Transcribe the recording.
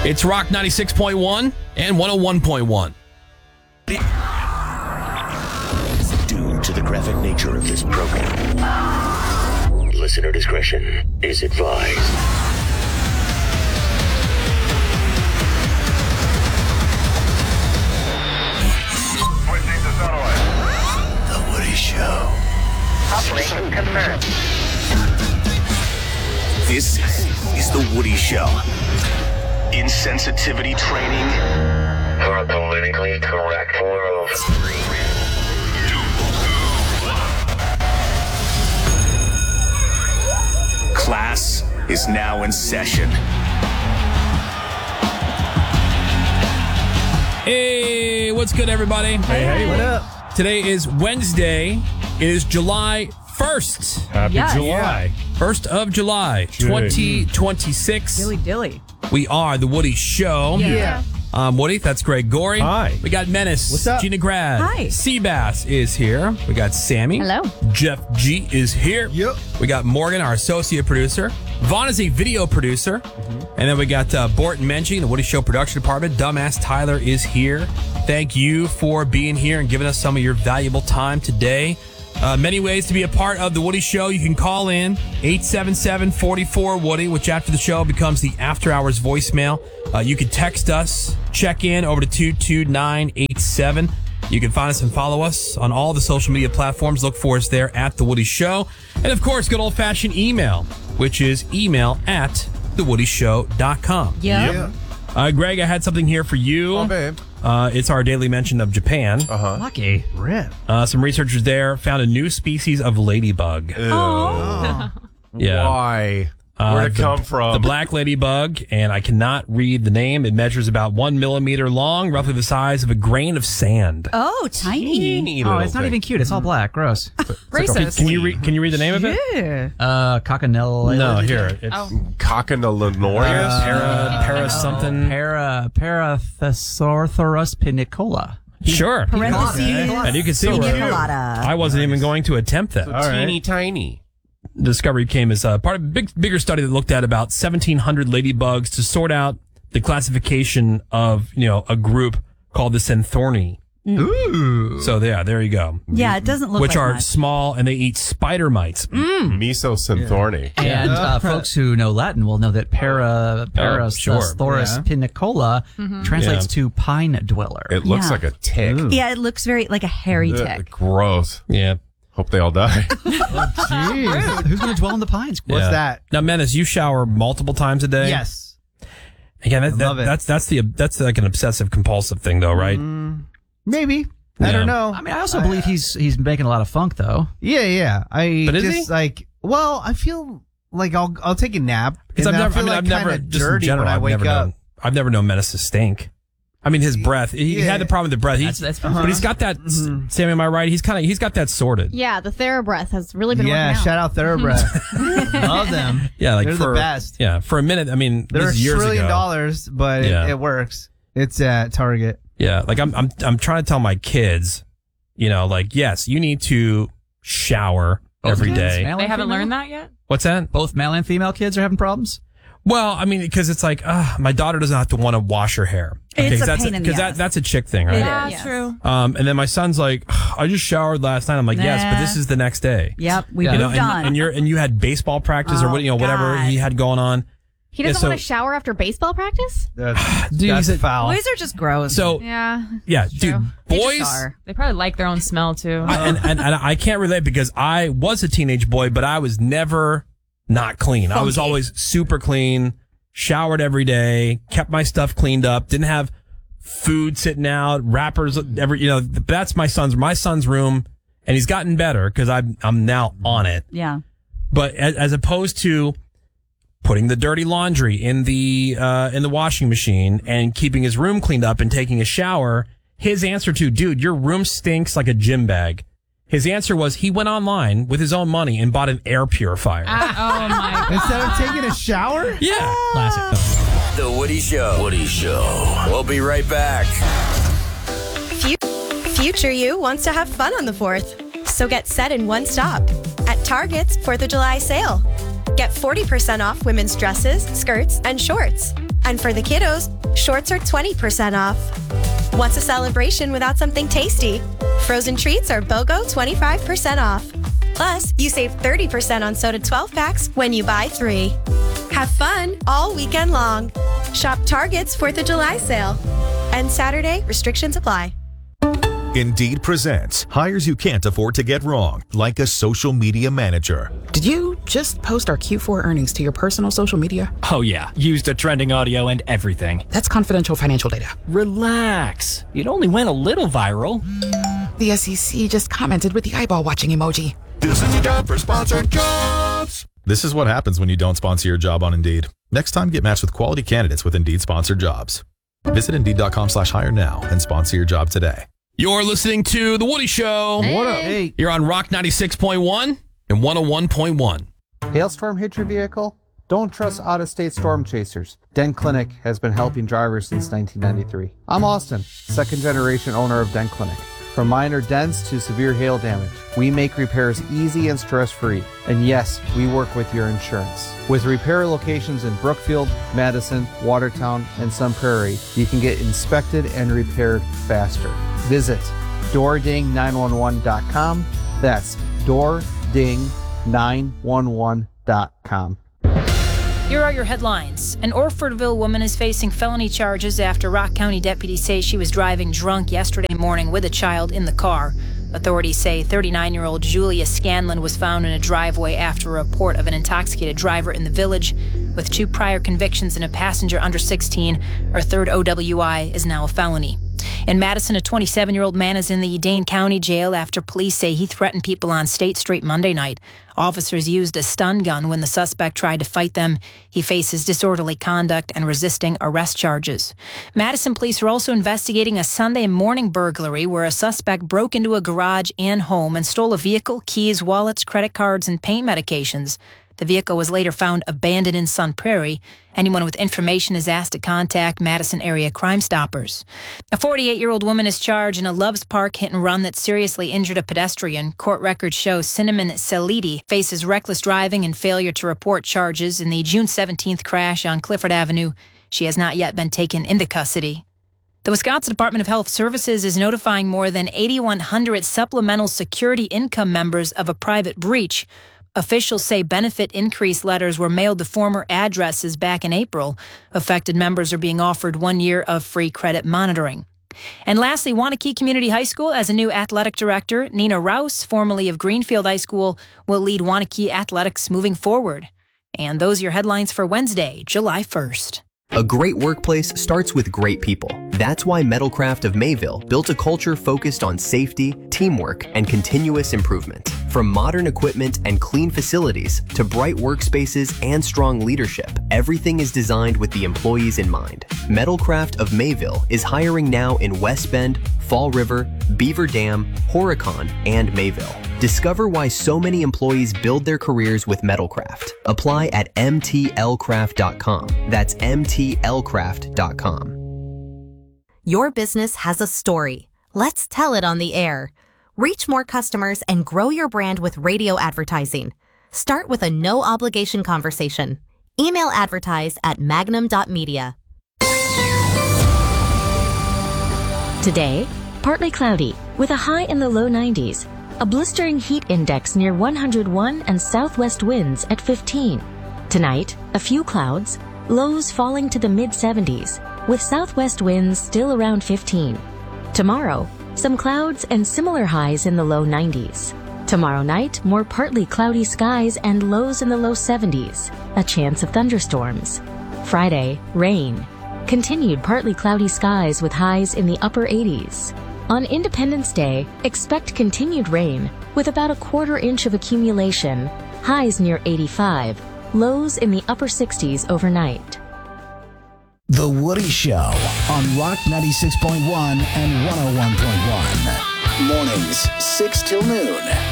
It's Rock 96.1 and 101.1. Due to the graphic nature of this program, listener discretion is advised. Switching to satellite. The Woody Show. Uplink confirmed. This is The Woody Show. Insensitivity training For a politically correct world. class is now in session. Hey, what's good, everybody? Hey, what up? Today is Wednesday. It is July 1st. Happy Yes. July. 1st of July, 2026. Dilly dilly. We are The Woody Show. Yeah. I'm Woody. That's Greg Gorey. Hi. We got Menace. What's up? Gina Grad. Hi. Seabass is here. We got Sammy. Hello. Jeff G is here. Yep. We got Morgan, our associate producer. Vaughn is a video producer. And then we got Borton Menchie, the Woody Show production department. Dumbass Tyler is here. Thank you for being here and giving us some of your valuable time today. Many ways to be a part of the Woody Show. You can call in 877-44-WOODY, which after the show becomes the after hours voicemail. You can text us, check in over to 22987. You can find us and follow us on all the social media platforms. Look for us there at The Woody Show. And of course, good old fashioned email, which is email@thewoodyshow.com. Yeah. Greg, I had something here for you. Oh, babe. It's our daily mention of Japan. Lucky. Rip. Some researchers there found a new species of ladybug. Yeah. Why? Where'd it come from? The black ladybug, and I cannot read the name. It measures about 1 millimeter long, roughly the size of a grain of sand. Oh, tiny. Oh, it's not even cute. It's all black. Gross. Racist. Can you read the name of it? Yeah. Coccinella. No, here. It's Coccinellanoria? para something. Parathesaurus pinicola. Sure. Parentheses. And you can see Pina where colada. I wasn't even going to attempt that. Teeny tiny. The discovery came as part of a bigger study that looked at about 1,700 ladybugs to sort out the classification of, a group called the Synthorni. Ooh. So there you go. Yeah, it doesn't look Which like are much. small, and they eat spider mites. Mesosynthorny. And folks who know Latin will know that Parathesaurus pinicola translates to pine dweller. It looks Yeah. like a tick. Yeah, it looks very like a hairy tick. Gross. Yeah. Hope they all die. Jeez. Who's going to dwell in the pines? Yeah. that? Now, Menace, you shower multiple times a day? Yes. Again, love it. that's like an obsessive compulsive thing, though, right? Maybe. I Yeah. don't know. I mean, I also believe he's making a lot of funk, though. Yeah. But is just he? I feel like I'll take a nap. Because and I've then never, I feel like I've never, kinda just in dirty general, when I wake up. I've never known Menace to stink. I mean, his breath. He had the problem with the breath. That's But he's got that. Sammy, am I right? He's got that sorted. Yeah, the TheraBreath has really been Yeah, working out. shout out TheraBreath. Love them. Yeah, like They're for the best. Yeah, for a minute. I mean, They're this $1 is years trillion, ago. but Yeah. it works. It's at Target. Yeah, like I'm trying to tell my kids, yes, you need to shower every kids, day. male They and haven't female? learned that yet? What's that? Both male and female kids are having problems? Well, I mean, because it's like, my daughter doesn't have to want to wash her hair. It's 'cause a pain in the ass. that's a chick thing, right? It Yeah, is. true. And then my son's like, I just showered last night. I'm like, yes, but Nah. this is the next day. Yep, we Yeah. moved on. and you had baseball practice or Oh, whatever God. he had going on. He doesn't Yeah, want to shower after baseball practice? That's Dude, that's he said- foul. Boys are just gross. So Yeah. yeah, It's dude, true. They just boys. are. They probably like their own smell, too. And I can't relate because I was a teenage boy, but I was never not clean. I was always super clean, showered every day, kept my stuff cleaned up, didn't have food sitting out, wrappers that's my son's room, and he's gotten better because I'm now on it. Yeah. But as opposed to putting the dirty laundry in the washing machine and keeping his room cleaned up and taking a shower, his answer to, dude, your room stinks like a gym bag. His answer was he went online with his own money and bought an air purifier. Oh, my God. Instead of taking a shower? Yeah. Classic. The Woody Show. Woody Show. We'll be right back. Future you wants to have fun on the 4th, so get set in one stop at Target's 4th of July sale. Get 40% off women's dresses, skirts, and shorts. And for the kiddos, shorts are 20% off. What's a celebration without something tasty? Frozen treats are BOGO 25% off. Plus, you save 30% on soda 12-packs when you buy 3. Have fun all weekend long. Shop Target's 4th of July sale. And Saturday, restrictions apply. Indeed presents hires you can't afford to get wrong, like a social media manager. Did you just post our Q4 earnings to your personal social media? Oh yeah, used a trending audio and everything. That's confidential financial data. Relax. It only went a little viral. The SEC just commented with the eyeball watching emoji. This is your job for sponsored jobs. This is what happens when you don't sponsor your job on Indeed. Next time, get matched with quality candidates with Indeed sponsored jobs. Visit Indeed.com/hire now and sponsor your job today. You're listening to The Woody Show. What up? Hey. You're on Rock 96.1 and 101.1. Hailstorm hit your vehicle? Don't trust out-of-state storm chasers. Den Clinic has been helping drivers since 1993. I'm Austin, second-generation owner of Den Clinic. From minor dents to severe hail damage, we make repairs easy and stress-free. And yes, we work with your insurance. With repair locations in Brookfield, Madison, Watertown, and Sun Prairie, you can get inspected and repaired faster. Visit doording911.com. That's doording911.com. Here are your headlines. An Orfordville woman is facing felony charges after Rock County deputies say she was driving drunk yesterday morning with a child in the car. Authorities say 39-year-old Julia Scanlon was found in a driveway after a report of an intoxicated driver in the village. With 2 prior convictions and a passenger under 16, her third OWI is now a felony. In Madison, a 27-year-old man is in the Dane County Jail after police say he threatened people on State Street Monday night. Officers used a stun gun when the suspect tried to fight them. He faces disorderly conduct and resisting arrest charges. Madison police are also investigating a Sunday morning burglary where a suspect broke into a garage and home and stole a vehicle, keys, wallets, credit cards, and pain medications. The vehicle was later found abandoned in Sun Prairie. Anyone with information is asked to contact Madison area Crime Stoppers. A 48-year-old woman is charged in a Loves Park hit-and-run that seriously injured a pedestrian. Court records show Cinnamon Salidi faces reckless driving and failure to report charges in the June 17th crash on Clifford Avenue. She has not yet been taken into custody. The Wisconsin Department of Health Services is notifying more than 8,100 supplemental security income members of a private breach. Officials say benefit increase letters were mailed to former addresses back in April. Affected members are being offered 1 year of free credit monitoring. And lastly, Waunakee Community High School has a new athletic director. Nina Rouse, formerly of Greenfield High School, will lead Waunakee athletics moving forward. And those are your headlines for Wednesday, July 1st. A great workplace starts with great people. That's why Metalcraft of Mayville built a culture focused on safety, teamwork, and continuous improvement. From modern equipment and clean facilities to bright workspaces and strong leadership, everything is designed with the employees in mind. Metalcraft of Mayville is hiring now in West Bend, Fall River, Beaver Dam, Horicon, and Mayville. Discover why so many employees build their careers with Metalcraft. Apply at mtlcraft.com. That's mtlcraft.com. Your business has a story. Let's tell it on the air. Reach more customers and grow your brand with radio advertising. Start with a no-obligation conversation. Email advertise at magnum.media. Today, partly cloudy with a high in the low 90s. A blistering heat index near 101 and southwest winds at 15. Tonight, a few clouds, lows falling to the mid-70s, with southwest winds still around 15. Tomorrow, some clouds and similar highs in the low 90s. Tomorrow night, more partly cloudy skies and lows in the low 70s, a chance of thunderstorms. Friday, rain. Continued partly cloudy skies with highs in the upper 80s. On Independence Day, expect continued rain with about a quarter inch of accumulation, highs near 85, lows in the upper 60s overnight. The Woody Show on Rock 96.1 and 101.1. Mornings, 6 till noon.